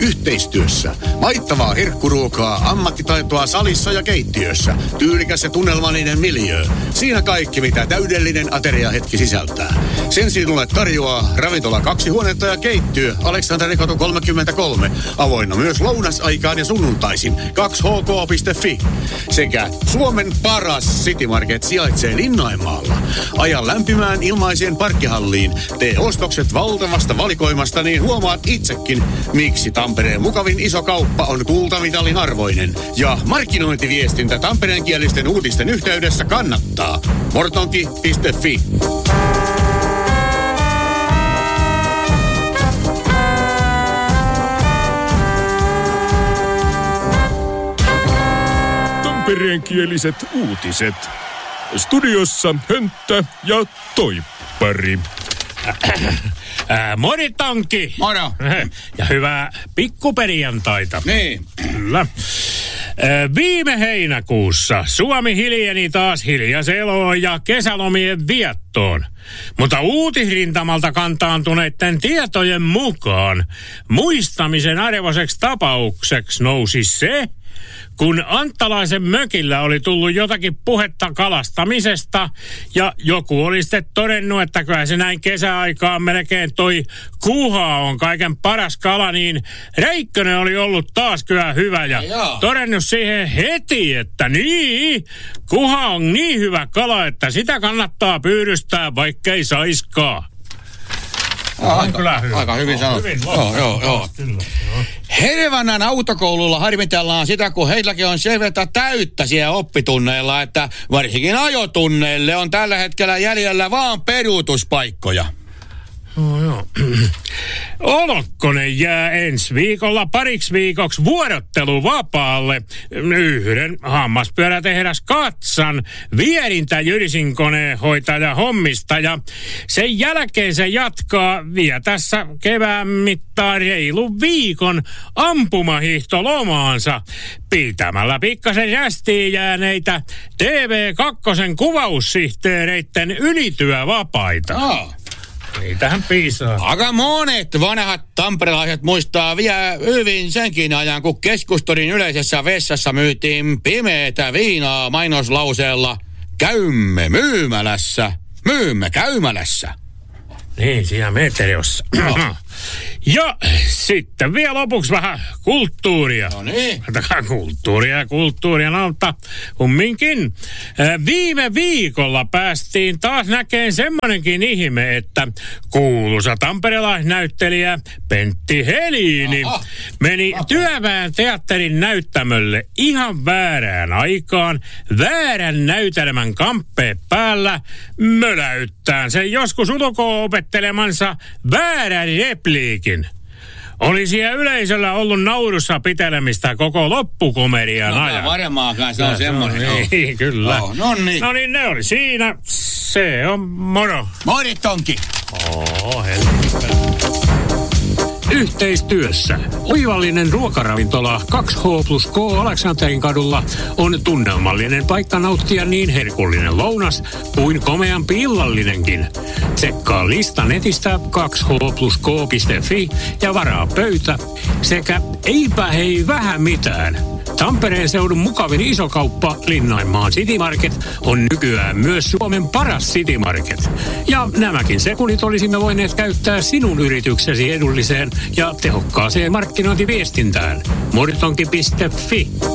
Yhteistyössä. Maittavaa herkkuruokaa, ammattitaitoa salissa ja keittiössä. Tyylikäs ja tunnelmallinen miljöö. Siinä kaikki, mitä täydellinen ateriahetki sisältää. Sen sinulle tarjoaa ravintola 2 huonetta ja keittiö Aleksanterikatu 33. Avoinna myös lounasaikaan ja sunnuntaisin 2hk.fi. Sekä Suomen paras City Market sijaitsee Linnainmaalla. Aja lämpimään ilmaiseen parkkihalliin. Tee ostokset valtavasta valikoimasta, niin huomaat itsekin, miksi Tampereen mukavin iso kauppa on kultamitalin arvoinen. Ja markkinointiviestintä tampereenkielisten uutisten yhteydessä kannattaa. Mortonki.fi. Tampereenkieliset uutiset. Studiossa Hönttä ja Toippari. Moritonki! Moro! Ja hyvää pikkuperjantaita. Niin. Kyllä. Viime heinäkuussa Suomi hiljeni taas hiljaiseloon ja kesälomien viettoon. Mutta uutisrintamalta kantaantuneiden tietojen mukaan muistamisen arvoiseksi tapaukseksi nousi se, kun Anttalaisen mökillä oli tullut jotakin puhetta kalastamisesta ja joku oli sitten todennut, että kyllä se näin kesäaikaan melkein toi kuha on kaiken paras kala, niin Räikkönen oli ollut taas kyllä hyvä ja todennut siihen heti, että niin, kuha on niin hyvä kala, että sitä kannattaa pyydystää, vaikkei saiskaan. Aika hyvin sanottu. Joo. Hervannan autokoululla harmitellaan sitä, kun heilläkin on sen verran täyttä siellä oppitunneilla, että varsinkin ajotunneille on tällä hetkellä jäljellä vaan peruutuspaikkoja. Joo. Olokkonen jää ensi viikolla pariksi viikoksi vuorotteluvapaalle yhden hammaspyörätehdas Katsan vierintä jyrisinkoneen hoitaja hommista ja sen jälkeen se jatkaa vielä tässä kevään mittaan reilun viikon ampumahiihtolomaansa pitämällä pikkasen jästiin jääneitä TV2 kuvaussihteereitten ylityövapaita. Niitähän piisaa. Aika monet vanhat tamperelaiset muistaa vielä hyvin senkin ajan, kun Keskustorin yleisessä vessassa myytiin pimeätä viinaa mainoslauseella "Käymme myymälässä, myymme käymälässä". Niin, siinä meteriossa. Ja sitten vielä lopuksi vähän kulttuuria. No niin. Kulttuuria, no, mutta kumminkin. Viime viikolla päästiin taas näkemään semmoinenkin ihme, että kuuluisa tamperelaisnäyttelijä Pentti Helini meni Työväen teatterin näyttämölle ihan väärään aikaan, väärän näytelmän kamppeen päällä, möläyttään sen joskus opettelemansa väärän repliikin. Oli siellä yleisöllä ollut naurussa pitelemistä koko loppukomedian ajan. No varmaankaan se on semmoinen. Niin, kyllä. No niin, ne oli siinä. Se on moro. Moritonki. Yhteistyössä oivallinen ruokaravintola 2H+K Aleksanterin kadulla on tunnelmallinen paikka nauttia niin herkullinen lounas kuin komeampi illallinenkin. Tsekkaa lista netistä 2h+k.fi ja varaa pöytä sekä eipä hei vähän mitään. Tampereen seudun mukavin isokauppa Linnainmaan City Market on nykyään myös Suomen paras City Market. Ja nämäkin sekunnit olisimme voineet käyttää sinun yrityksesi edulliseen ja tehokkaaseen markkinointiviestintään. Mortonki.fi